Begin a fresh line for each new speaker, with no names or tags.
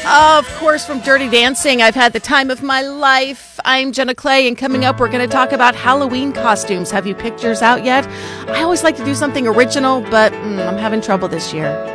Of course, from Dirty Dancing, I've had the time of my life. I'm Jenna Clay, and coming up, we're going to talk about Halloween costumes. Have you picked yours out yet? I always like to do something original, but I'm having trouble this year.